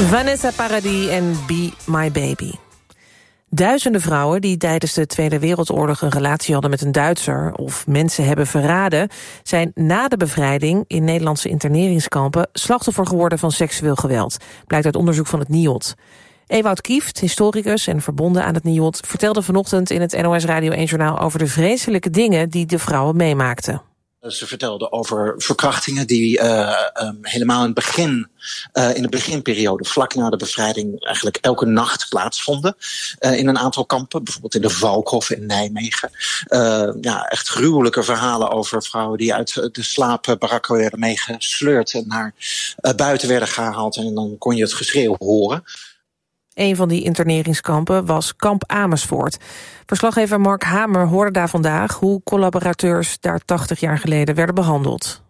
Vanessa Paradis en Be My Baby. Duizenden vrouwen die tijdens de Tweede Wereldoorlog een relatie hadden met een Duitser of mensen hebben verraden, zijn na de bevrijding in Nederlandse interneringskampen slachtoffer geworden van seksueel geweld, blijkt uit onderzoek van het NIOD. Ewout Kieft, historicus en verbonden aan het NIOD, vertelde vanochtend in het NOS Radio 1-journaal over de vreselijke dingen die de vrouwen meemaakten. Ze vertelde over verkrachtingen die helemaal in de beginperiode, vlak na de bevrijding, eigenlijk elke nacht plaatsvonden. In een aantal kampen, bijvoorbeeld in de Valkhof in Nijmegen. Echt gruwelijke verhalen over vrouwen die uit de slaapbarakken werden meegesleurd en naar buiten werden gehaald. En dan kon je het geschreeuw horen. Een van die interneringskampen was kamp Amersfoort. Verslaggever Mark Hamer hoorde daar vandaag hoe collaborateurs daar 80 jaar geleden werden behandeld.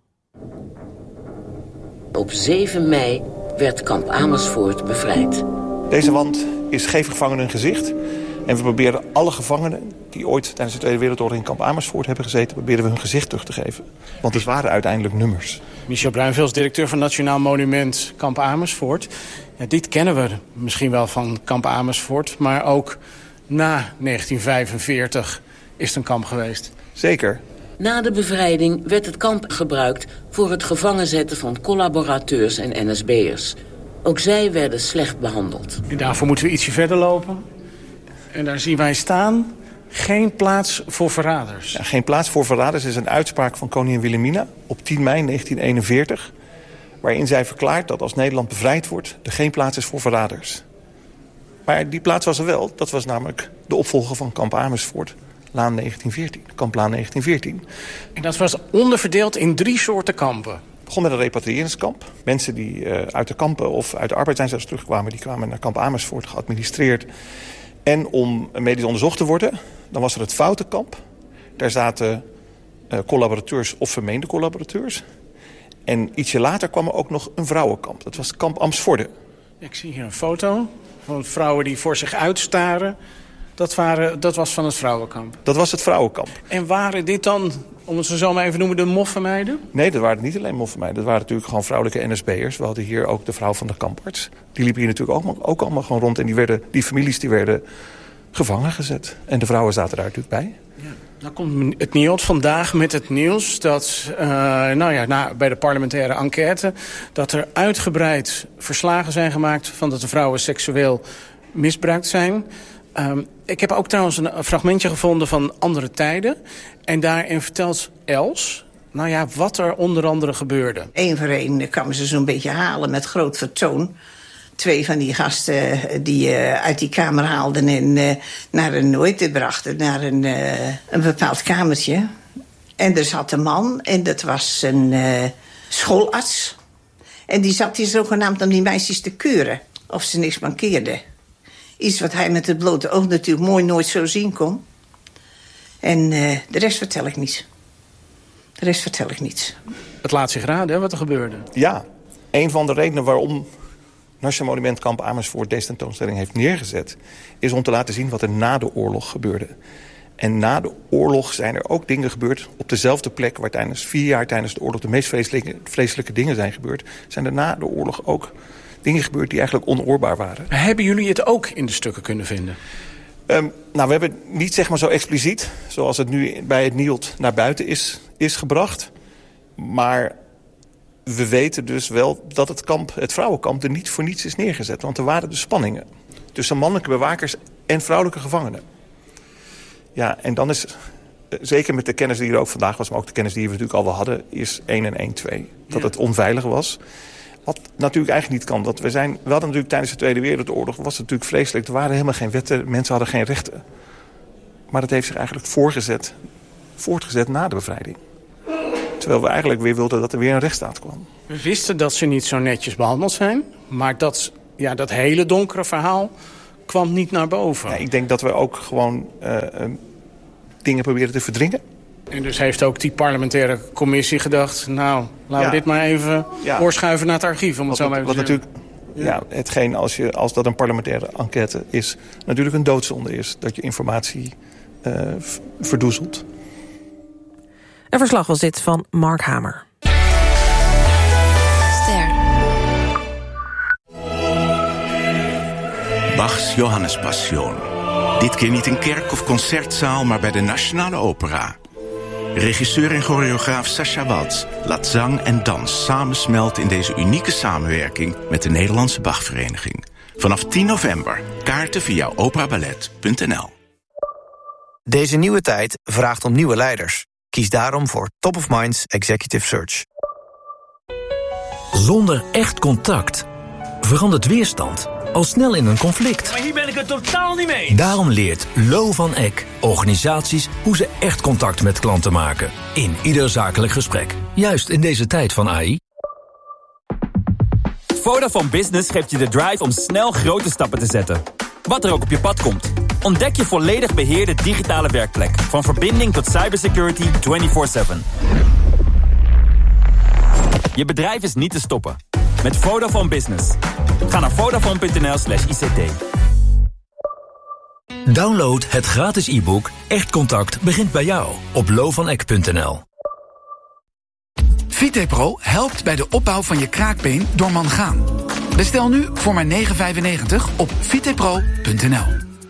Op 7 mei werd kamp Amersfoort bevrijd. Deze wand is Geef gevangenen een gezicht. En we proberen alle gevangenen die ooit tijdens de Tweede Wereldoorlog in kamp Amersfoort hebben gezeten, proberen we hun gezicht terug te geven. Want het waren uiteindelijk nummers. Michel Bruinvels, directeur van Nationaal Monument kamp Amersfoort. Ja, dit kennen we misschien wel van kamp Amersfoort, maar ook na 1945 is het een kamp geweest. Zeker. Na de bevrijding werd het kamp gebruikt voor het gevangen zetten van collaborateurs en NSB'ers. Ook zij werden slecht behandeld. En daarvoor moeten we ietsje verder lopen. En daar zien wij staan, geen plaats voor verraders. Ja, geen plaats voor verraders is een uitspraak van koningin Wilhelmina op 10 mei 1941... waarin zij verklaart dat als Nederland bevrijd wordt, er geen plaats is voor verraders. Maar die plaats was er wel. Dat was namelijk de opvolger van kamp Amersfoort, Laan 1914, kamplaan 1914. En dat was onderverdeeld in 3 soorten kampen. Het begon met een repatriëringskamp. Mensen die uit de kampen of uit de arbeidseinsatz terugkwamen, die kwamen naar kamp Amersfoort, geadministreerd. En om medisch onderzocht te worden, dan was er het foutenkamp. Daar zaten collaborateurs of vermeende collaborateurs. En ietsje later kwam er ook nog een vrouwenkamp. Dat was kamp Amersfoort. Ik zie hier een foto van vrouwen die voor zich uitstaren. Dat was van het vrouwenkamp. Dat was het vrouwenkamp. En waren dit dan, om het zo maar even noemen, de moffenmeiden? Nee, dat waren niet alleen moffenmeiden. Dat waren natuurlijk gewoon vrouwelijke NSB'ers. We hadden hier ook de vrouw van de kamparts. Die liepen hier natuurlijk ook allemaal gewoon rond. En die families die werden gevangen gezet. En de vrouwen zaten daar natuurlijk bij. Ja. Nou komt het NIOD vandaag met het nieuws dat bij de parlementaire enquête dat er uitgebreid verslagen zijn gemaakt van dat de vrouwen seksueel misbruikt zijn. Ik heb ook trouwens een fragmentje gevonden van Andere Tijden. En daarin vertelt Els wat er onder andere gebeurde. Eén voor één kwamen ze zo'n beetje halen met groot vertoon. 2 van die gasten die uit die kamer haalden en naar een bepaald kamertje. En er zat een man en dat was een schoolarts. En die zat hier zogenaamd om die meisjes te keuren of ze niks mankeerden. Iets wat hij met het blote oog natuurlijk mooi nooit zo zien kon. En de rest vertel ik niet. Het laat zich raden, hè, wat er gebeurde. Ja, een van de redenen waarom Nationaal Monument kamp Amersfoort deze tentoonstelling heeft neergezet, is om te laten zien wat er na de oorlog gebeurde. En na de oorlog zijn er ook dingen gebeurd op dezelfde plek waar 4 jaar tijdens de oorlog de meest vreselijke dingen zijn gebeurd. Zijn er na de oorlog ook dingen gebeurd die eigenlijk onoorbaar waren. Hebben jullie het ook in de stukken kunnen vinden? We hebben het niet zeg maar zo expliciet, zoals het nu bij het NIOD naar buiten is gebracht. Maar we weten dus wel dat het vrouwenkamp er niet voor niets is neergezet. Want er waren dus spanningen tussen mannelijke bewakers en vrouwelijke gevangenen. Ja, en dan is, zeker met de kennis die er ook vandaag was, maar ook de kennis die we natuurlijk al wel hadden, is 1 en 1, 2. Dat het onveilig was. Wat natuurlijk eigenlijk niet kan. Want we hadden natuurlijk tijdens de Tweede Wereldoorlog, was het natuurlijk vreselijk. Er waren helemaal geen wetten, mensen hadden geen rechten. Maar dat heeft zich eigenlijk voortgezet na de bevrijding. Terwijl we eigenlijk weer wilden dat er weer een rechtsstaat kwam. We wisten dat ze niet zo netjes behandeld zijn. Maar dat hele donkere verhaal kwam niet naar boven. Ja, ik denk dat we ook gewoon dingen proberen te verdringen. En dus heeft ook die parlementaire commissie gedacht, laten we dit maar even oorschuiven naar het archief. Om het zo maar even te zeggen. Hetgeen als dat een parlementaire enquête is, natuurlijk een doodzonde is. Dat je informatie verdoezelt. Een verslag was dit van Mark Hamer. Ster. Bachs Johannespassion. Dit keer niet in kerk of concertzaal, maar bij de Nationale Opera. Regisseur en choreograaf Sascha Waltz laat zang en dans samensmelten in deze unieke samenwerking met de Nederlandse Bachvereniging. Vanaf 10 november. Kaarten via operaballet.nl. Deze nieuwe tijd vraagt om nieuwe leiders. Kies daarom voor Top of Minds Executive Search. Zonder echt contact verandert weerstand al snel in een conflict. Maar hier ben ik het totaal niet mee. Daarom leert Lo van Eck organisaties hoe ze echt contact met klanten maken. In ieder zakelijk gesprek. Juist in deze tijd van AI. Vodafone Business geeft je de drive om snel grote stappen te zetten. Wat er ook op je pad komt. Ontdek je volledig beheerde digitale werkplek. Van verbinding tot cybersecurity 24/7. Je bedrijf is niet te stoppen. Met Vodafone Business. Ga naar Vodafone.nl/ICT. Download het gratis e-book Echt Contact begint bij jou op lovanek.nl. VitePro helpt bij de opbouw van je kraakbeen door mangaan. Bestel nu voor maar €9,95 op vitepro.nl.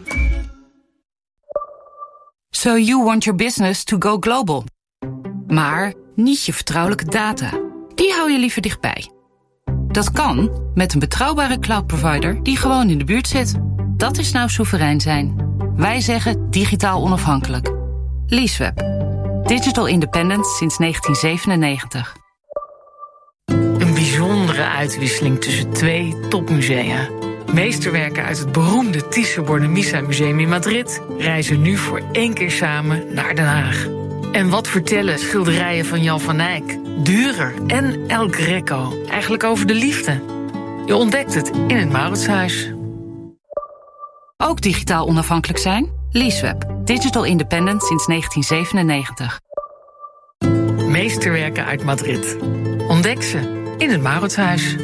So you want your business to go global. Maar niet je vertrouwelijke data. Die hou je liever dichtbij. Dat kan met een betrouwbare cloud-provider die gewoon in de buurt zit. Dat is nou soeverein zijn. Wij zeggen digitaal onafhankelijk. Leaseweb. Digital independence sinds 1997. Een bijzondere uitwisseling tussen twee topmusea. Meesterwerken uit het beroemde Thyssen-Bornemisza Museum in Madrid reizen nu voor 1 keer samen naar Den Haag. En wat vertellen schilderijen van Jan van Eyck, Dürer en El Greco eigenlijk over de liefde? Je ontdekt het in het Mauritshuis. Ook digitaal onafhankelijk zijn? Leaseweb. Digital independent sinds 1997. Meesterwerken uit Madrid. Ontdek ze in het Mauritshuis.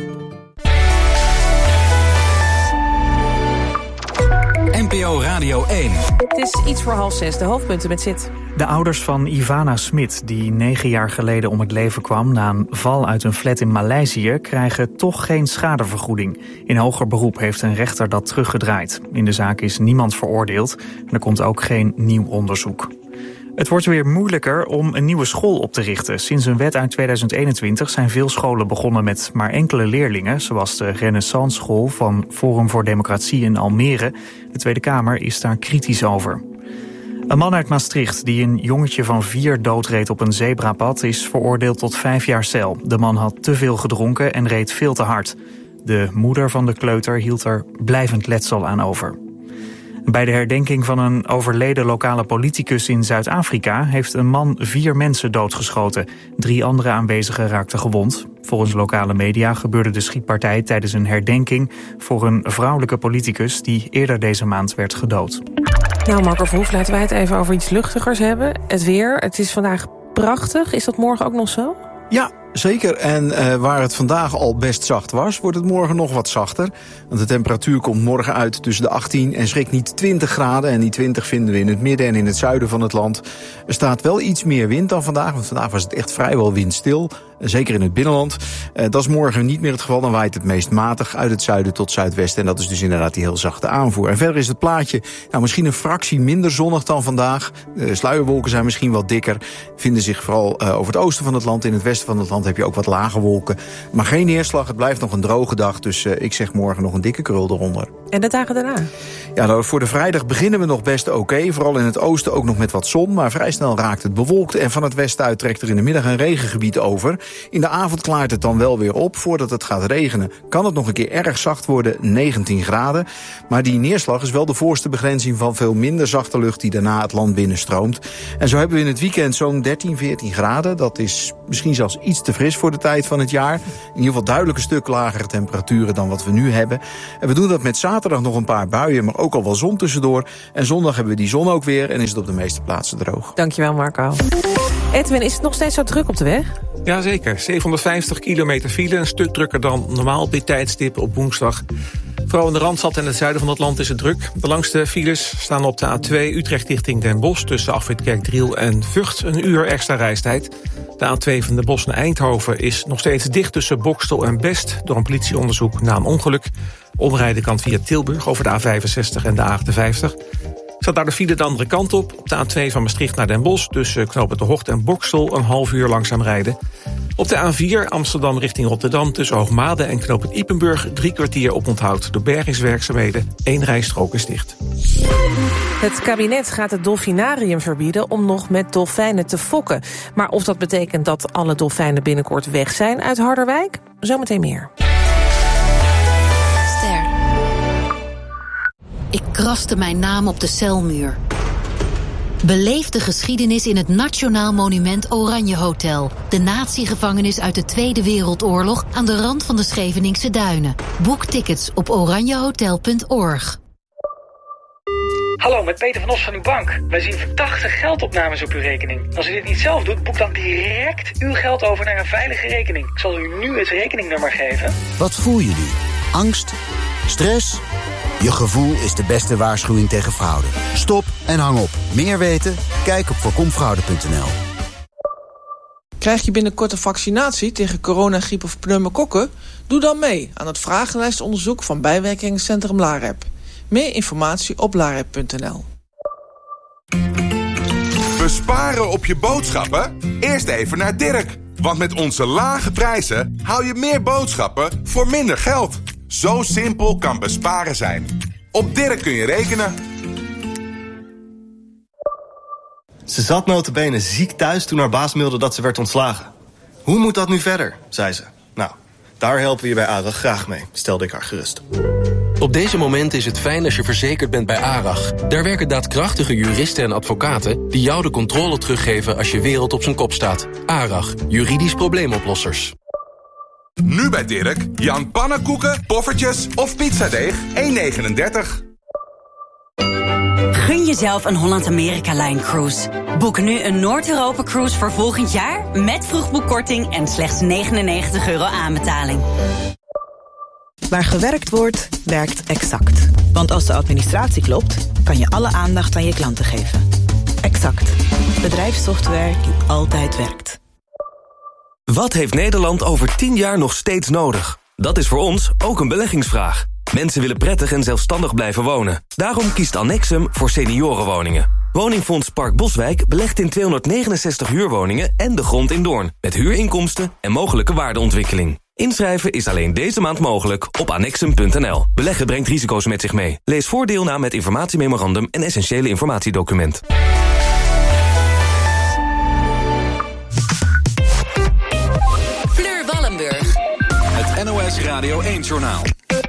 NPO Radio 1. Het is iets voor 5:30. De hoofdpunten met Zit. De ouders van Ivana Smit, die 9 jaar geleden om het leven kwam na een val uit een flat in Maleisië, krijgen toch geen schadevergoeding. In hoger beroep heeft een rechter dat teruggedraaid. In de zaak is niemand veroordeeld en er komt ook geen nieuw onderzoek. Het wordt weer moeilijker om een nieuwe school op te richten. Sinds een wet uit 2021 zijn veel scholen begonnen met maar enkele leerlingen, zoals de Renaissance School van Forum voor Democratie in Almere. De Tweede Kamer is daar kritisch over. Een man uit Maastricht die een jongetje van 4 doodreed op een zebrapad is veroordeeld tot 5 jaar cel. De man had te veel gedronken en reed veel te hard. De moeder van de kleuter hield er blijvend letsel aan over. Bij de herdenking van een overleden lokale politicus in Zuid-Afrika heeft een man 4 mensen doodgeschoten. 3 andere aanwezigen raakten gewond. Volgens lokale media gebeurde de schietpartij tijdens een herdenking voor een vrouwelijke politicus die eerder deze maand werd gedood. Nou, Marco Verhoef, laten wij het even over iets luchtigers hebben. Het weer, het is vandaag prachtig. Is dat morgen ook nog zo? Ja, zeker. En waar het vandaag al best zacht was, wordt het morgen nog wat zachter. Want de temperatuur komt morgen uit tussen de 18 en schrik niet 20 graden. En die 20 vinden we in het midden en in het zuiden van het land. Er staat wel iets meer wind dan vandaag, want vandaag was het echt vrijwel windstil. Zeker in het binnenland. Dat is morgen niet meer het geval. Dan waait het meest matig uit het zuiden tot zuidwesten. En dat is dus inderdaad die heel zachte aanvoer. En verder is het plaatje misschien een fractie minder zonnig dan vandaag. De sluierwolken zijn misschien wat dikker. Vinden zich vooral over het oosten van het land. In het westen van het land heb je ook wat lage wolken. Maar geen neerslag. Het blijft nog een droge dag. Dus ik zeg morgen nog een dikke krul eronder. En de dagen daarna? Ja, nou, voor de vrijdag beginnen we nog best oké. Vooral in het oosten ook nog met wat zon. Maar vrij snel raakt het bewolkt. En van het westen uit trekt er in de middag een regengebied over. In de avond klaart het dan wel weer op. Voordat het gaat regenen kan het nog een keer erg zacht worden, 19 graden. Maar die neerslag is wel de voorste begrenzing van veel minder zachte lucht die daarna het land binnenstroomt. En zo hebben we in het weekend zo'n 13, 14 graden. Dat is misschien zelfs iets te fris voor de tijd van het jaar. In ieder geval duidelijk een stuk lagere temperaturen dan wat we nu hebben. En we doen dat met zaterdag nog een paar buien, maar ook al wel zon tussendoor. En zondag hebben we die zon ook weer en is het op de meeste plaatsen droog. Dankjewel, Marco. Edwin, is het nog steeds zo druk op de weg? Jazeker, 750 kilometer file, een stuk drukker dan normaal op dit tijdstip op woensdag. Vooral in de Randstad en het zuiden van het land is het druk. De langste files staan op de A2 Utrecht richting Den Bosch tussen afrit Kerkdriel en Vught, een uur extra reistijd. De A2 van Den Bosch naar Eindhoven is nog steeds dicht tussen Bokstel en Best door een politieonderzoek na een ongeluk. Omrijden kan via Tilburg over de A65 en de A58. Staat daar de file de andere kant op. Op de A2 van Maastricht naar Den Bosch tussen knooppunt De Hocht en Boxtel een half uur langzaam rijden. Op de A4 Amsterdam richting Rotterdam tussen Hoogmade en knooppunt Ypenburg 3 kwartier oponthoud door bergingswerkzaamheden. 1 rijstrook is dicht. Het kabinet gaat het dolfinarium verbieden om nog met dolfijnen te fokken. Maar of dat betekent dat alle dolfijnen binnenkort weg zijn uit Harderwijk? Zometeen meer. Ik kraste mijn naam op de celmuur. Beleef de geschiedenis in het Nationaal Monument Oranje Hotel. De natiegevangenis uit de Tweede Wereldoorlog aan de rand van de Scheveningse Duinen. Boek tickets op oranjehotel.org. Hallo, met Peter van Os van uw bank. Wij zien verdachte geldopnames op uw rekening. Als u dit niet zelf doet, boek dan direct uw geld over naar een veilige rekening. Ik zal u nu het rekeningnummer geven. Wat voel je nu? Angst? Stress? Je gevoel is de beste waarschuwing tegen fraude. Stop en hang op. Meer weten? Kijk op voorkomfraude.nl. Krijg je binnenkort een vaccinatie tegen corona, griep of pneumokokken? Doe dan mee aan het vragenlijstonderzoek van bijwerkingencentrum LAREP. Meer informatie op larep.nl. Besparen op je boodschappen? Eerst even naar Dirk. Want met onze lage prijzen hou je meer boodschappen voor minder geld. Zo simpel kan besparen zijn. Op Dirk kun je rekenen. Ze zat nota bene ziek thuis toen haar baas mailde dat ze werd ontslagen. Hoe moet dat nu verder, zei ze. Nou, daar helpen we je bij ARAG graag mee, stelde ik haar gerust. Op deze momenten is het fijn als je verzekerd bent bij ARAG. Daar werken daadkrachtige juristen en advocaten die jou de controle teruggeven als je wereld op zijn kop staat. ARAG, juridisch probleemoplossers. Nu bij Dirk, Jan pannenkoeken, poffertjes of pizzadeeg, 1,39. Gun jezelf een Holland-Amerika-Line cruise. Boek nu een Noord-Europa-cruise voor volgend jaar met vroegboekkorting en slechts €99 aanbetaling. Waar gewerkt wordt, werkt Exact. Want als de administratie klopt, kan je alle aandacht aan je klanten geven. Exact. Bedrijfssoftware die altijd werkt. Wat heeft Nederland over 10 jaar nog steeds nodig? Dat is voor ons ook een beleggingsvraag. Mensen willen prettig en zelfstandig blijven wonen. Daarom kiest Annexum voor seniorenwoningen. Woningfonds Park Boswijk belegt in 269 huurwoningen en de grond in Doorn. Met huurinkomsten en mogelijke waardeontwikkeling. Inschrijven is alleen deze maand mogelijk op annexum.nl. Beleggen brengt risico's met zich mee. Lees voordeel na met informatiememorandum en essentiële informatiedocument. Fleur Wallenburg. Het NOS Radio 1-journaal.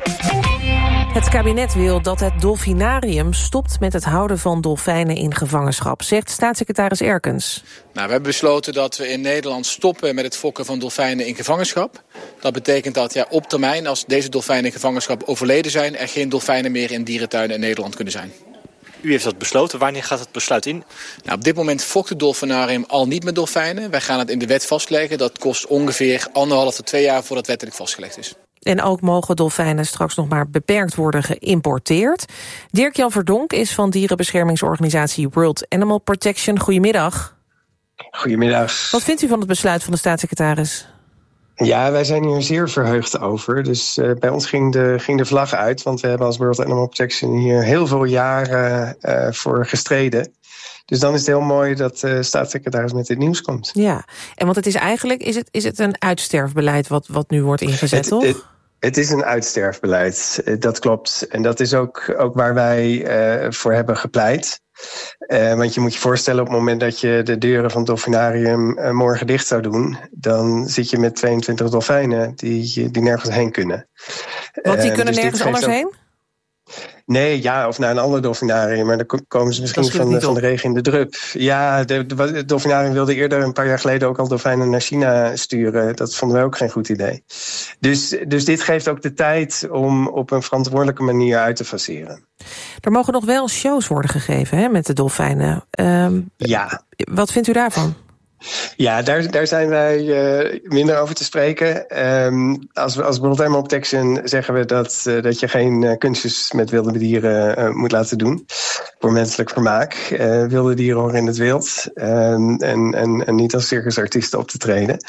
Het kabinet wil dat het dolfinarium stopt met het houden van dolfijnen in gevangenschap, zegt staatssecretaris Erkens. Nou, we hebben besloten dat we in Nederland stoppen met het fokken van dolfijnen in gevangenschap. Dat betekent dat op termijn, als deze dolfijnen in gevangenschap overleden zijn, er geen dolfijnen meer in dierentuinen in Nederland kunnen zijn. U heeft dat besloten. Wanneer gaat het besluit in? Nou, op dit moment fokt het dolfinarium al niet met dolfijnen. Wij gaan het in de wet vastleggen. Dat kost ongeveer 1,5 tot 2 jaar voordat wettelijk vastgelegd is. En ook mogen dolfijnen straks nog maar beperkt worden geïmporteerd. Dirk-Jan Verdonk is van dierenbeschermingsorganisatie World Animal Protection. Goedemiddag. Goedemiddag. Wat vindt u van het besluit van de staatssecretaris? Ja, wij zijn hier zeer verheugd over. Dus bij ons ging de vlag uit. Want we hebben als World Animal Protection hier heel veel jaren voor gestreden. Dus dan is het heel mooi dat de staatssecretaris met dit nieuws komt. Ja, en want het is eigenlijk is het een uitsterfbeleid wat nu wordt ingezet, toch? Het is een uitsterfbeleid, dat klopt. En dat is ook waar wij voor hebben gepleit. Want je moet je voorstellen, op het moment dat je de deuren van het dolfinarium morgen dicht zou doen, dan zit je met 22 dolfijnen die nergens heen kunnen. Want die kunnen dus nergens anders heen? Nee, ja, of naar een ander dolfinarium. Maar dan komen ze misschien van de regen in de drup. Ja, het dolfinarium wilde eerder een paar jaar geleden ook al dolfijnen naar China sturen. Dat vonden wij ook geen goed idee. Dus dit geeft ook de tijd om op een verantwoordelijke manier uit te faseren. Er mogen nog wel shows worden gegeven, hè, met de dolfijnen. Ja. Wat vindt u daarvan? Ja, daar zijn wij minder over te spreken. Als World Animal Protection zeggen we dat je geen kunstjes met wilde dieren moet laten doen. Voor menselijk vermaak. Wilde dieren horen in het wild. En niet als circusartiesten op te treden.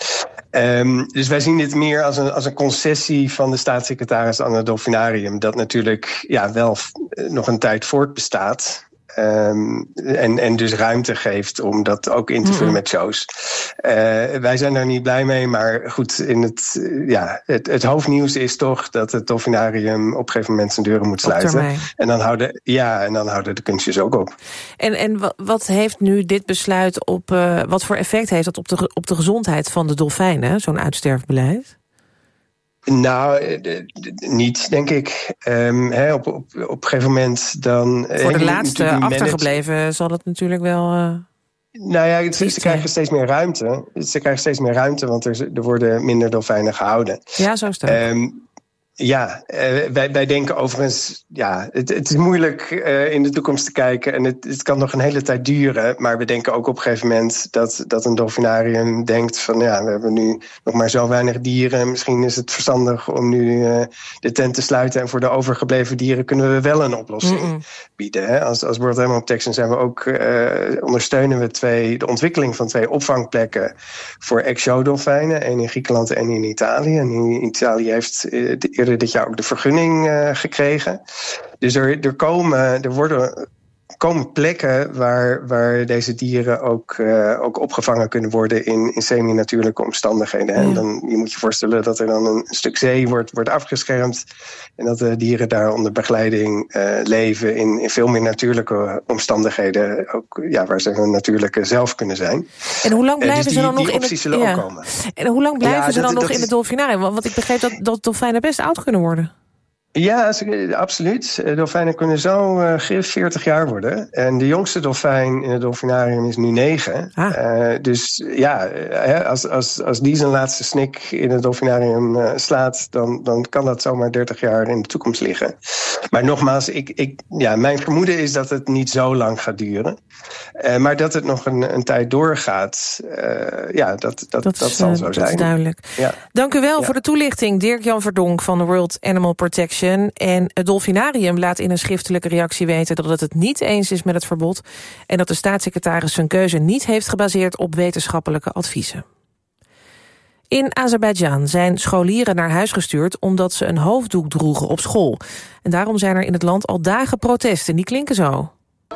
Dus wij zien dit meer als een concessie van de staatssecretaris aan het Dolfinarium, dat natuurlijk wel nog een tijd voortbestaat. En dus ruimte geeft om dat ook in te vullen met shows. Wij zijn daar niet blij mee, maar goed, het hoofdnieuws is toch dat het Dolfinarium op een gegeven moment zijn deuren moet sluiten. En dan houden de kunstjes ook op. En wat heeft nu dit besluit wat voor effect heeft dat op de gezondheid van de dolfijnen, zo'n uitsterfbeleid? Nou, niet, denk ik. Op een gegeven moment dan... Voor de laatste achtergebleven zal het natuurlijk wel... Nou ja, ze krijgen steeds meer ruimte. Want er worden minder dolfijnen gehouden. Ja, zo is het. Wij denken overigens... Het is moeilijk in de toekomst te kijken. En het kan nog een hele tijd duren. Maar we denken ook op een gegeven moment dat een dolfinarium denkt van... we hebben nu nog maar zo weinig dieren. Misschien is het verstandig om nu de tent te sluiten. En voor de overgebleven dieren kunnen we wel een oplossing bieden. Hè? Als World Animal Protection zijn we ook... ondersteunen we de ontwikkeling van 2 opvangplekken... voor ex-show-dolfijnen. 1 in Griekenland en 1 in Italië. En in Italië heeft eerder dit jaar ook de vergunning gekregen. Dus er komen plekken waar deze dieren ook opgevangen kunnen worden in semi-natuurlijke omstandigheden. Ja. En dan je moet je voorstellen dat er dan een stuk zee wordt afgeschermd en dat de dieren daar onder begeleiding leven in veel meer natuurlijke omstandigheden, ook waar ze hun natuurlijke zelf kunnen zijn. En hoe lang blijven ze dan nog in het... zullen ook komen. En hoe lang blijven ze dan nog in het dolfinarium? Want ik begreep dat dolfijnen best oud kunnen worden. Ja, absoluut. Dolfijnen kunnen zo 40 jaar worden. En de jongste dolfijn in het dolfinarium is nu 9. Dus als die zijn laatste snik in het dolfinarium slaat... Dan kan dat zomaar 30 jaar in de toekomst liggen. Maar nogmaals, mijn vermoeden is dat het niet zo lang gaat duren. Maar dat het nog een tijd doorgaat, dat zal zo zijn. Dat is duidelijk. Ja. Dank u wel voor de toelichting, Dirk-Jan Verdonk van de World Animal Protection. En het Dolfinarium laat in een schriftelijke reactie weten dat het niet eens is met het verbod en dat de staatssecretaris zijn keuze niet heeft gebaseerd op wetenschappelijke adviezen. In Azerbeidzjan zijn scholieren naar huis gestuurd omdat ze een hoofddoek droegen op school. En daarom zijn er in het land al dagen protesten. Die klinken zo.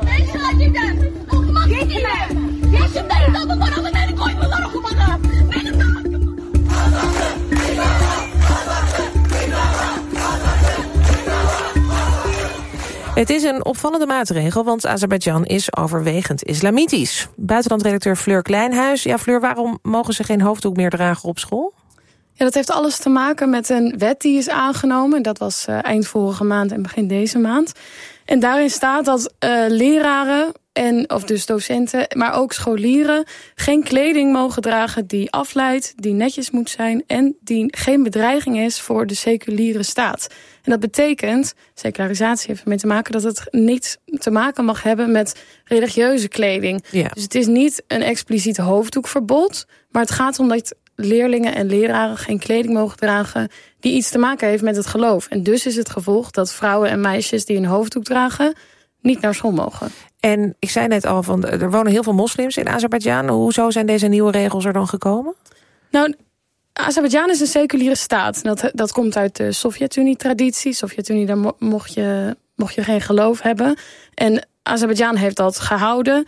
Het is een opvallende maatregel, want Azerbeidzjan is overwegend islamitisch. Buitenlandredacteur Fleur Kleinhuis. Ja, Fleur, waarom mogen ze geen hoofddoek meer dragen op school? Ja, dat heeft alles te maken met een wet die is aangenomen. Dat was eind vorige maand en begin deze maand. En daarin staat dat leraren, of dus docenten, maar ook scholieren geen kleding mogen dragen die afleidt, die netjes moet zijn en die geen bedreiging is voor de seculiere staat. En dat betekent, secularisatie heeft ermee te maken, dat het niet te maken mag hebben met religieuze kleding. Ja. Dus het is niet een expliciet hoofddoekverbod, maar het gaat om dat leerlingen en leraren geen kleding mogen dragen die iets te maken heeft met het geloof. En dus is het gevolg dat vrouwen en meisjes die een hoofddoek dragen niet naar school mogen. En ik zei net al, er wonen heel veel moslims in Azerbeidzjan. Hoezo zijn deze nieuwe regels er dan gekomen? Nou, Azerbeidzjan is een seculiere staat. Dat komt uit de Sovjet-Unie-traditie. Sovjet-Unie, daar mocht je geen geloof hebben. En Azerbeidzjan heeft dat gehouden.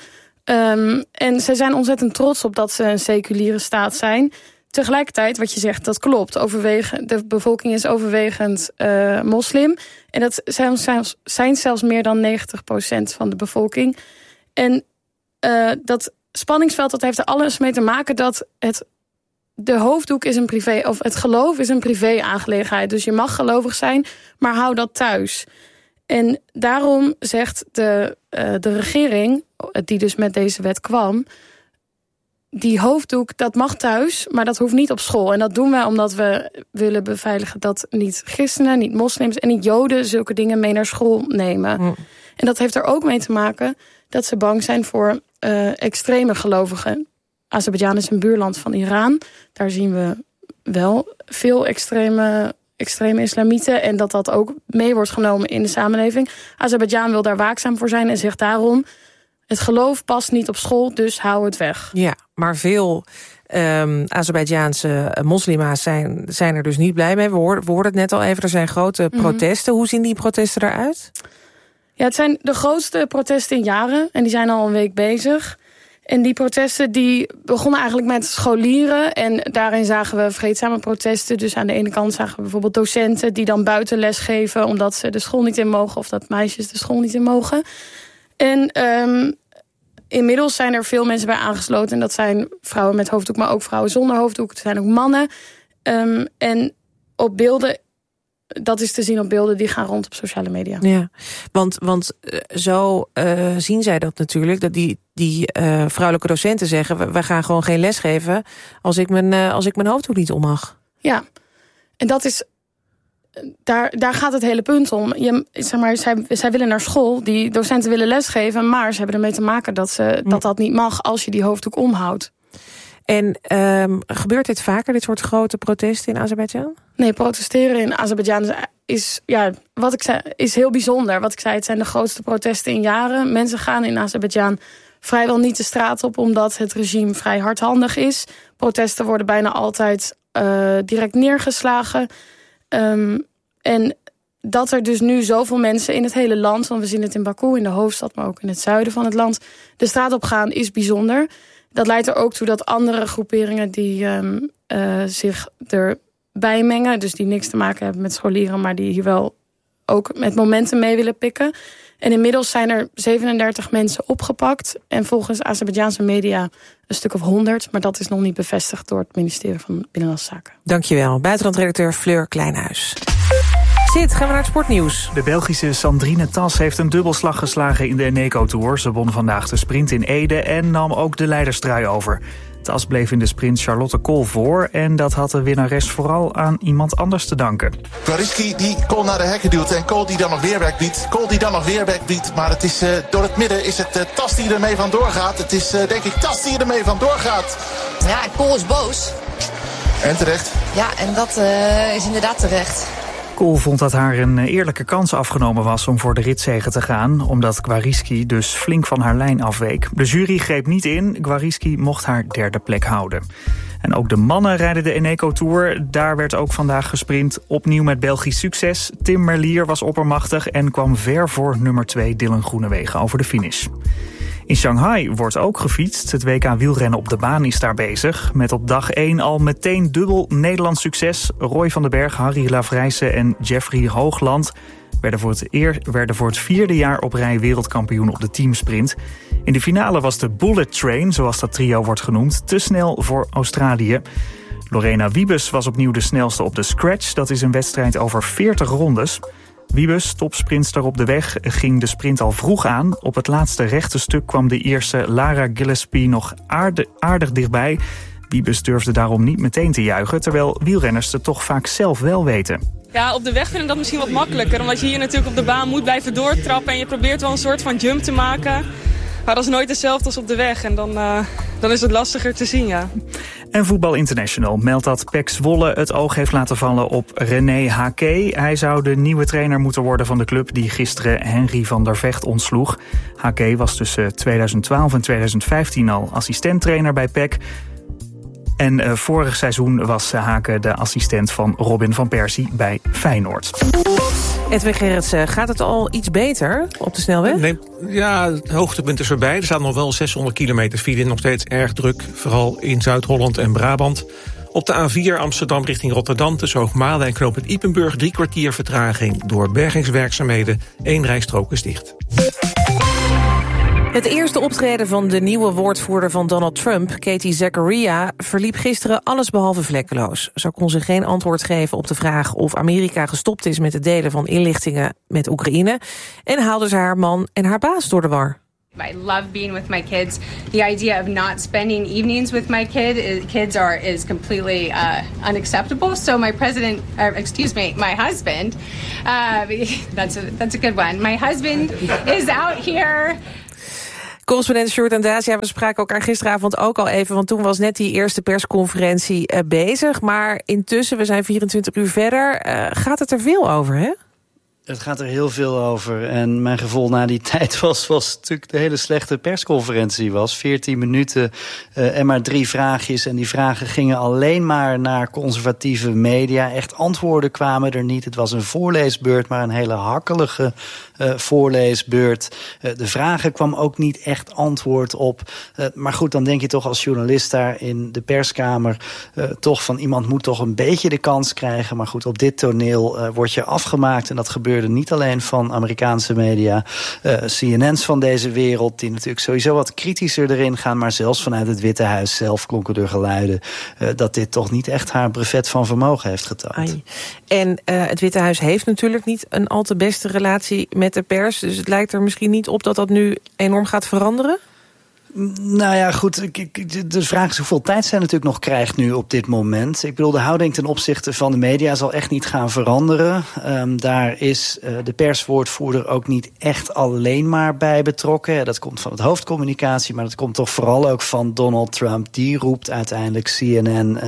En ze zijn ontzettend trots op dat ze een seculiere staat zijn. Tegelijkertijd, wat je zegt, dat klopt. De bevolking is overwegend moslim. En dat zijn zelfs meer dan 90% van de bevolking. En dat spanningsveld, dat heeft er alles mee te maken dat de hoofddoek is een privé, of het geloof is een privé-aangelegenheid. Dus je mag gelovig zijn, maar hou dat thuis. En daarom zegt de regering, die dus met deze wet kwam, die hoofddoek, dat mag thuis, maar dat hoeft niet op school. En dat doen we omdat we willen beveiligen dat niet christenen, niet moslims en niet joden zulke dingen mee naar school nemen. En dat heeft er ook mee te maken dat ze bang zijn voor extreme gelovigen. Azerbeidzjan is een buurland van Iran. Daar zien we wel veel extreme islamieten en dat ook mee wordt genomen in de samenleving. Azerbeidzjan wil daar waakzaam voor zijn en zegt daarom: het geloof past niet op school, dus hou het weg. Ja, maar veel Azerbeidzjaanse moslima's zijn er dus niet blij mee. We hoorden het net al even, er zijn grote protesten. Hoe zien die protesten eruit? Ja, het zijn de grootste protesten in jaren. En die zijn al een week bezig. En die protesten die begonnen eigenlijk met scholieren. En daarin zagen we vreedzame protesten. Dus aan de ene kant zagen we bijvoorbeeld docenten die dan buiten les geven omdat ze de school niet in mogen of dat meisjes de school niet in mogen. En inmiddels zijn er veel mensen bij aangesloten. En dat zijn vrouwen met hoofddoek, maar ook vrouwen zonder hoofddoek. Er zijn ook mannen. En op beelden, dat is te zien op beelden die gaan rond op sociale media. Ja, want zo zien zij dat natuurlijk. Dat die vrouwelijke docenten zeggen, we gaan gewoon geen les geven als ik mijn hoofddoek niet om mag. Ja, en dat is, daar gaat het hele punt om. Zij willen naar school, die docenten willen lesgeven, maar ze hebben ermee te maken dat niet mag als je die hoofddoek omhoudt. En gebeurt dit vaker, dit soort grote protesten in Azerbeidzjan? Nee, protesteren in Azerbeidzjan is heel bijzonder. Wat ik zei, het zijn de grootste protesten in jaren. Mensen gaan in Azerbeidzjan vrijwel niet de straat op, omdat het regime vrij hardhandig is. Protesten worden bijna altijd direct neergeslagen. En dat er dus nu zoveel mensen in het hele land, want we zien het in Baku, in de hoofdstad, maar ook in het zuiden van het land, de straat op gaan, is bijzonder. Dat leidt er ook toe dat andere groeperingen die zich erbij mengen, dus die niks te maken hebben met scholieren, maar die hier wel ook met momenten mee willen pikken. En inmiddels zijn er 37 mensen opgepakt. En volgens Azerbeidzjaanse media een stuk of 100. Maar dat is nog niet bevestigd door het ministerie van Binnenlandse Zaken. Dankjewel. Buitenlandredacteur Fleur Kleinhuis. Gaan we naar het sportnieuws. De Belgische Sandrine Tas heeft een dubbelslag geslagen in de Eneco Tour. Ze won vandaag de sprint in Ede en nam ook de leiderstrui over. Tas bleef in de sprint Charlotte Kool voor. En dat had de winnares vooral aan iemand anders te danken. Gwariski die Kool naar de hekken duwt en Kool die dan nog weerwerk biedt. Kool die dan nog weerwerk biedt. Maar het is door het midden is het Tas die ermee vandoor gaat. Het is denk ik Tas die ermee vandoor gaat. Ja, Kool is boos. En terecht. Ja, en dat is inderdaad terecht. Kool vond dat haar een eerlijke kans afgenomen was om voor de ritzege te gaan, omdat Gwariski dus flink van haar lijn afweek. De jury greep niet in, Gwariski mocht haar derde plek houden. En ook de mannen rijden de Eneco Tour. Daar werd ook vandaag gesprint, opnieuw met Belgisch succes. Tim Merlier was oppermachtig en kwam ver voor nummer 2 Dylan Groenewegen over de finish. In Shanghai wordt ook gefietst. Het WK wielrennen op de baan is daar bezig. Met op dag 1 al meteen dubbel Nederlands succes. Roy van den Berg, Harry Lavrijsen en Jeffrey Hoogland werden voor het 4e jaar op rij wereldkampioen op de teamsprint. In de finale was de Bullet Train, zoals dat trio wordt genoemd, te snel voor Australië. Lorena Wiebes was opnieuw de snelste op de Scratch. Dat is een wedstrijd over 40 rondes. Wiebes, topsprinter op de weg, ging de sprint al vroeg aan. Op het laatste rechte stuk kwam de Ierse Lara Gillespie nog aardig dichtbij. Wiebes durfde daarom niet meteen te juichen, terwijl wielrenners het toch vaak zelf wel weten. Ja, op de weg vind ik dat misschien wat makkelijker, omdat je hier natuurlijk op de baan moet blijven doortrappen en je probeert wel een soort van jump te maken. Maar dat is nooit hetzelfde als op de weg en dan is het lastiger te zien, ja. En Voetbal International meldt dat PEC Zwolle het oog heeft laten vallen op René Haké. Hij zou de nieuwe trainer moeten worden van de club die gisteren Henry van der Vecht ontsloeg. Haké was tussen 2012 en 2015 al assistenttrainer bij PEC. En vorig seizoen was Haken de assistent van Robin van Persie bij Feyenoord. Edwin Gerritsen, gaat het al iets beter op de snelweg? Nee, ja, het hoogtepunt is erbij. Er staat nog wel 600 kilometer file, nog steeds erg druk. Vooral in Zuid-Holland en Brabant. Op de A4 Amsterdam richting Rotterdam tussen Hoogmade en knooppunt Ypenburg 3 kwartier vertraging door bergingswerkzaamheden. 1 rijstrook is dicht. Het eerste optreden van de nieuwe woordvoerder van Donald Trump, Katie Zachariah, verliep gisteren allesbehalve vlekkeloos. Zo kon ze geen antwoord geven op de vraag of Amerika gestopt is met het delen van inlichtingen met Oekraïne. En haalde ze haar man en haar baas door de war. I love being with my kids. The idea of not spending evenings with my kids is completely unacceptable. So my my husband, that's a good one. My husband is out here. Correspondent Sjoerd en Dacia, we spraken elkaar gisteravond ook al even, want toen was net die eerste persconferentie bezig. Maar intussen, we zijn 24 uur verder, gaat het er veel over, hè? Het gaat er heel veel over. En mijn gevoel na die tijd was natuurlijk de hele slechte persconferentie was. 14 minuten en maar 3 vraagjes. En die vragen gingen alleen maar naar conservatieve media. Echt antwoorden kwamen er niet. Het was een voorleesbeurt, maar een hele hakkelige voorleesbeurt. De vragen kwam ook niet echt antwoord op. Maar goed, dan denk je toch als journalist daar in de perskamer toch van iemand moet toch een beetje de kans krijgen. Maar goed, op dit toneel word je afgemaakt. En dat gebeurde niet alleen van Amerikaanse media. CNN's van deze wereld, die natuurlijk sowieso wat kritischer erin gaan. Maar zelfs vanuit het Witte Huis zelf klonken er geluiden dat dit toch niet echt haar brevet van vermogen heeft getoond. Ai. En het Witte Huis heeft natuurlijk niet een al te beste relatie met de pers. Dus het lijkt er misschien niet op dat nu enorm gaat veranderen? Nou ja, goed. De vraag is hoeveel tijd zij natuurlijk nog krijgt nu op dit moment. Ik bedoel, de houding ten opzichte van de media zal echt niet gaan veranderen. Daar is de perswoordvoerder ook niet echt alleen maar bij betrokken. Dat komt van het hoofdcommunicatie, maar dat komt toch vooral ook van Donald Trump. Die roept uiteindelijk CNN,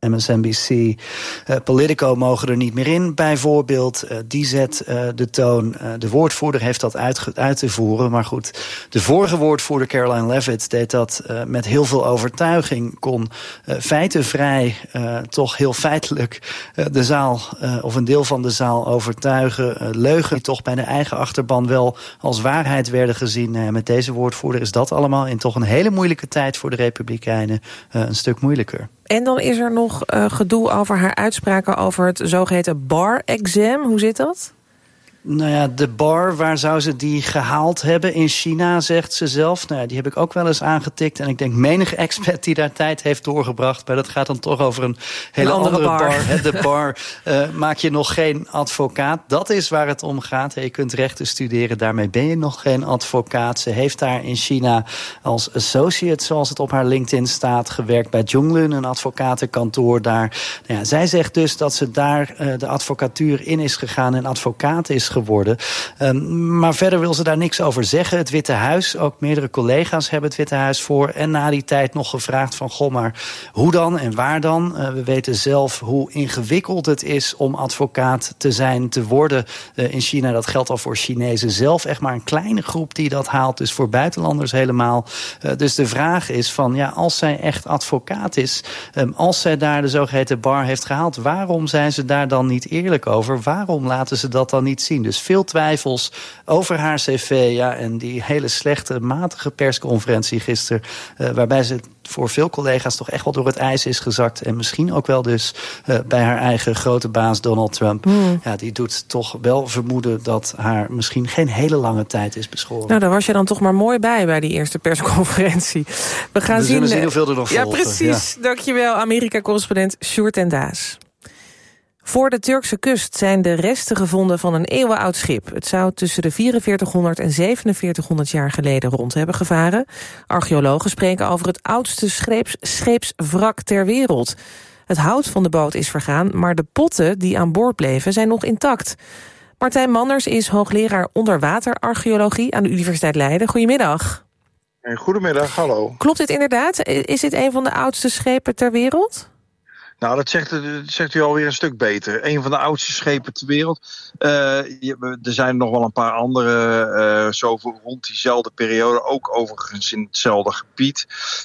MSNBC, Politico mogen er niet meer in, bijvoorbeeld. Die zet de toon. De woordvoerder heeft dat uit te voeren. Maar goed, de vorige woordvoerder, Caroline Leavitt, deed dat met heel veel overtuiging. Kon feitenvrij, toch heel feitelijk, de zaal, of een deel van de zaal overtuigen. Leugen die toch bij de eigen achterban wel als waarheid werden gezien. Met deze woordvoerder is dat allemaal in toch een hele moeilijke tijd voor de Republikeinen een stuk moeilijker. En dan is er nog gedoe over haar uitspraken over het zogeheten bar-exam. Hoe zit dat? Nou ja, de bar, waar zou ze die gehaald hebben? In China, zegt ze zelf. Nou ja, die heb ik ook wel eens aangetikt. En ik denk menige expert die daar tijd heeft doorgebracht. Maar dat gaat dan toch over een hele andere bar. De bar maak je nog geen advocaat. Dat is waar het om gaat. Je kunt rechten studeren, daarmee ben je nog geen advocaat. Ze heeft daar in China als associate, zoals het op haar LinkedIn staat, gewerkt bij Zhonglun, een advocatenkantoor daar. Nou ja, zij zegt dus dat ze daar de advocatuur in is gegaan en advocaat is geworden. Maar verder wil ze daar niks over zeggen. Het Witte Huis, ook meerdere collega's hebben het Witte Huis voor. En na die tijd nog gevraagd van, goh, maar hoe dan en waar dan? We weten zelf hoe ingewikkeld het is om advocaat te zijn, te worden in China. Dat geldt al voor Chinezen zelf. Echt maar een kleine groep die dat haalt. Dus voor buitenlanders helemaal. Dus de vraag is van, ja, als zij echt advocaat is, als zij daar de zogeheten bar heeft gehaald, waarom zijn ze daar dan niet eerlijk over? Waarom laten ze dat dan niet zien? Dus veel twijfels over haar cv. Ja, en die hele slechte, matige persconferentie gisteren, waarbij ze voor veel collega's toch echt wel door het ijs is gezakt. En misschien ook wel dus bij haar eigen grote baas Donald Trump. Ja, die doet toch wel vermoeden dat haar misschien geen hele lange tijd is beschoren. Nou, daar was je dan toch maar mooi bij die eerste persconferentie. We gaan zien hoeveel er nog volgen. Ja, precies. Ja. Dankjewel, Amerika-correspondent Sjoerd ten Daas. Voor de Turkse kust zijn de resten gevonden van een eeuwenoud schip. Het zou tussen de 4400 en 4700 jaar geleden rond hebben gevaren. Archeologen spreken over het oudste scheepswrak ter wereld. Het hout van de boot is vergaan, maar de potten die aan boord bleven zijn nog intact. Martijn Manders is hoogleraar onderwaterarcheologie aan de Universiteit Leiden. Goedemiddag. Goedemiddag, hallo. Klopt dit inderdaad? Is dit een van de oudste schepen ter wereld? Nou, dat zegt u alweer een stuk beter. Een van de oudste schepen ter wereld. Er zijn nog wel een paar andere, zo rond diezelfde periode, ook overigens in hetzelfde gebied.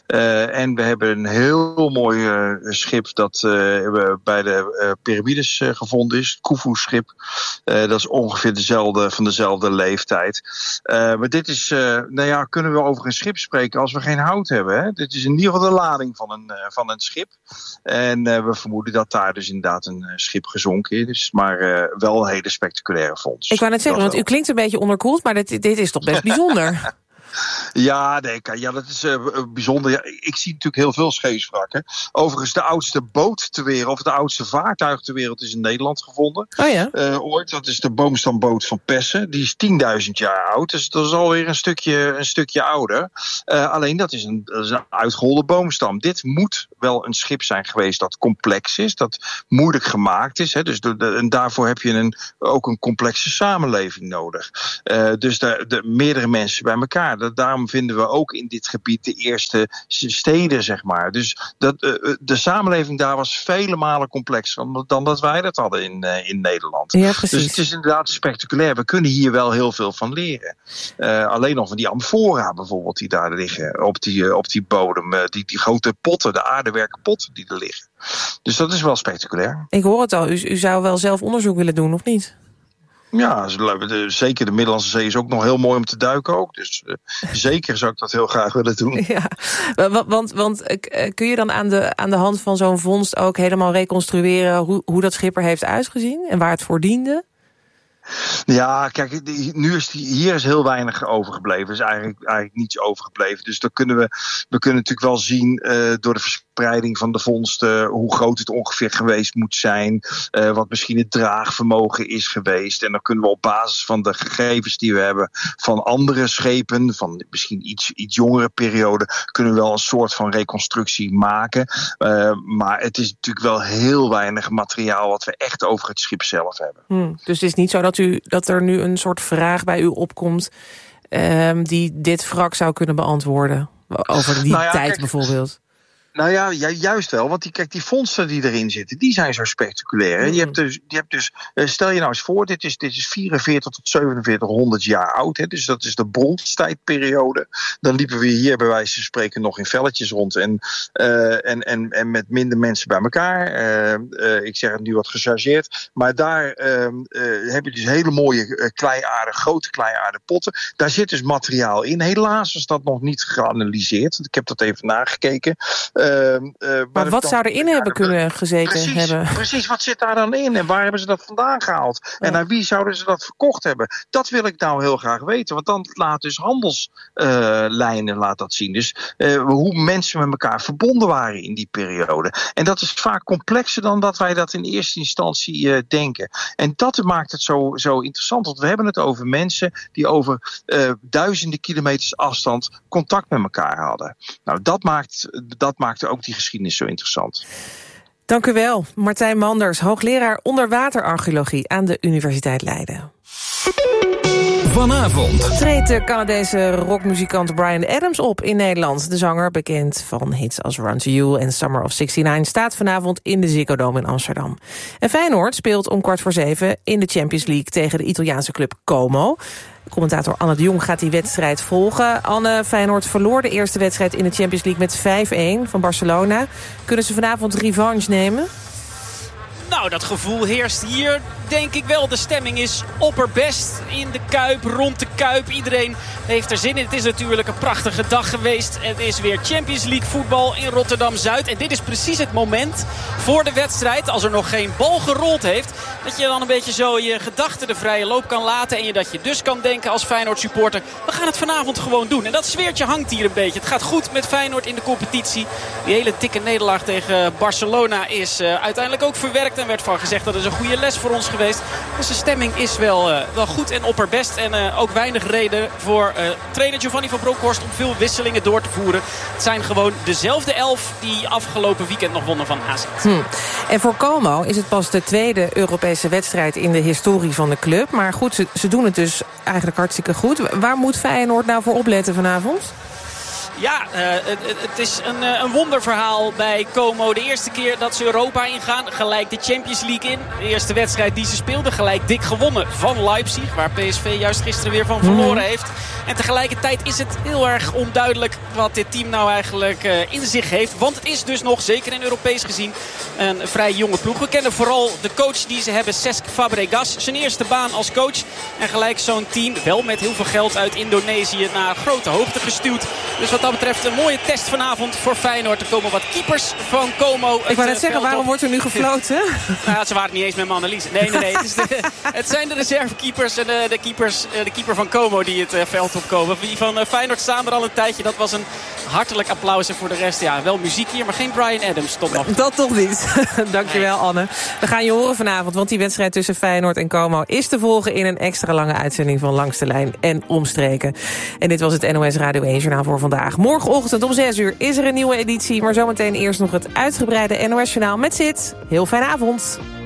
En we hebben een heel mooi schip dat bij de piramides gevonden is. Het Khufu-schip. Dat is ongeveer van dezelfde leeftijd. Maar dit is, kunnen we over een schip spreken als we geen hout hebben. Hè? Dit is in ieder geval de lading van een schip. En we vermoeden dat daar dus inderdaad een schip gezonken is. Maar wel een hele spectaculaire fonds. Ik wou net zeggen, want u klinkt een beetje onderkoeld, maar dit is toch best bijzonder. Ja, dat is bijzonder. Ja, ik zie natuurlijk heel veel scheepswrakken. Overigens, de oudste boot ter wereld, of de oudste vaartuig ter wereld is in Nederland gevonden. Oh ja? Ooit, dat is de boomstamboot van Pessen. Die is 10.000 jaar oud, dus dat is alweer een stukje ouder. Alleen dat is een uitgeholde boomstam. Dit moet wel een schip zijn geweest dat complex is, dat moeilijk gemaakt is. Hè, dus en daarvoor heb je ook een complexe samenleving nodig. Dus de meerdere mensen bij elkaar. Daarom vinden we ook in dit gebied de eerste steden, zeg maar. Dus de samenleving daar was vele malen complexer dan dat wij dat hadden in Nederland. Ja, precies. Dus het is inderdaad spectaculair. We kunnen hier wel heel veel van leren. Alleen nog van die amfora bijvoorbeeld die daar liggen op die bodem. Die grote potten, de aardewerken potten die er liggen. Dus dat is wel spectaculair. Ik hoor het al, u zou wel zelf onderzoek willen doen, of niet? Ja, zeker de Middellandse Zee is ook nog heel mooi om te duiken ook. Dus zeker zou ik dat heel graag willen doen. Ja, want kun je dan aan de hand van zo'n vondst ook helemaal reconstrueren hoe dat schip er heeft uitgezien en waar het voor diende? Ja, kijk, hier is heel weinig overgebleven. Er is eigenlijk niets overgebleven. Dus we kunnen natuurlijk wel zien door de verspreiding van de vondsten hoe groot het ongeveer geweest moet zijn. Wat misschien het draagvermogen is geweest. En dan kunnen we op basis van de gegevens die we hebben van andere schepen, van misschien iets jongere periode, kunnen we wel een soort van reconstructie maken. Maar het is natuurlijk wel heel weinig materiaal wat we echt over het schip zelf hebben. Dus het is niet zo dat er nu een soort vraag bij u opkomt die dit wrak zou kunnen beantwoorden? Over die tijd bijvoorbeeld. Nou ja, juist wel. Want die vondsten die erin zitten, die zijn zo spectaculair. Je hebt dus stel je nou eens voor, dit is 44 tot 4700 jaar oud. Hè, dus dat is de bronstijdperiode. Dan liepen we hier bij wijze van spreken nog in velletjes rond. En met minder mensen bij elkaar. Ik zeg het nu wat gechargeerd. Maar daar heb je dus hele mooie grote kleiaarde potten. Daar zit dus materiaal in. Helaas is dat nog niet geanalyseerd. Ik heb dat even nagekeken. Maar wat zou erin hebben kunnen gezeten hebben? Precies, wat zit daar dan in? En waar hebben ze dat vandaan gehaald? En naar wie zouden ze dat verkocht hebben? Dat wil ik nou heel graag weten. Want dan laat dus handelslijnen laat dat zien. Dus hoe mensen met elkaar verbonden waren in die periode. En dat is vaak complexer dan dat wij dat in eerste instantie denken. En dat maakt het zo interessant. Want we hebben het over mensen die over duizenden kilometers afstand contact met elkaar hadden. Nou, dat maakt ook die geschiedenis zo interessant. Dank u wel, Martijn Manders, hoogleraar onderwaterarcheologie aan de Universiteit Leiden. Vanavond treedt de Canadese rockmuzikant Bryan Adams op in Nederland. De zanger, bekend van hits als Run to You en Summer of '69... staat vanavond in de Ziggo Dome in Amsterdam. En Feyenoord speelt om 6:15 in de Champions League tegen de Italiaanse club Como. Commentator Anne de Jong gaat die wedstrijd volgen. Anne, Feyenoord verloor de eerste wedstrijd in de Champions League met 5-1 van Barcelona. Kunnen ze vanavond revanche nemen? Nou, dat gevoel heerst hier, denk ik wel. De stemming is opperbest in de Kuip, rond de Kuip. Iedereen heeft er zin in. Het is natuurlijk een prachtige dag geweest. Het is weer Champions League voetbal in Rotterdam-Zuid. En dit is precies het moment voor de wedstrijd, als er nog geen bal gerold heeft, dat je dan een beetje zo je gedachten de vrije loop kan laten. En dat je dus kan denken als Feyenoord supporter, we gaan het vanavond gewoon doen. En dat sfeertje hangt hier een beetje. Het gaat goed met Feyenoord in de competitie. Die hele dikke nederlaag tegen Barcelona is uiteindelijk ook verwerkt. En werd van gezegd dat is een goede les voor ons geweest. Dus de stemming is wel goed en opperbest. En ook weinig reden voor trainer Giovanni van Bronckhorst om veel wisselingen door te voeren. Het zijn gewoon dezelfde 11 die afgelopen weekend nog wonnen van AZ. En voor Como is het pas de tweede Europese wedstrijd in de historie van de club. Maar goed, ze doen het dus eigenlijk hartstikke goed. Waar moet Feyenoord nou voor opletten vanavond? Ja, het is een wonderverhaal bij Como. De eerste keer dat ze Europa ingaan, gelijk de Champions League in. De eerste wedstrijd die ze speelden, gelijk dik gewonnen van Leipzig, waar PSV juist gisteren weer van verloren heeft. En tegelijkertijd is het heel erg onduidelijk wat dit team nou eigenlijk in zich heeft. Want het is dus nog, zeker in Europees gezien, een vrij jonge ploeg. We kennen vooral de coach die ze hebben, Cesc Fabregas. Zijn eerste baan als coach. En gelijk zo'n team, wel met heel veel geld uit Indonesië, naar grote hoogte gestuurd. Dus wat dat betreft een mooie test vanavond voor Feyenoord. Er komen wat keepers van Como. Ik wou net zeggen, waarom wordt er nu gefloten? Nou, ze waren het niet eens met mijn analyse. Nee. Het zijn de reservekeepers en de keeper van Como die het veld opkomen. Die van Feyenoord staan er al een tijdje. Dat was een hartelijk applaus. En voor de rest, ja, wel muziek hier, maar geen Bryan Adams. Tot nog. Dat toch niet. Dankjewel, Anne. We gaan je horen vanavond, want die wedstrijd tussen Feyenoord en Como is te volgen in een extra lange uitzending van Langs de Lijn en Omstreken. En dit was het NOS Radio 1 Journaal voor vandaag. Morgenochtend om 6:00 is er een nieuwe editie, maar zometeen eerst nog het uitgebreide NOS Journaal met Sid. Heel fijne avond.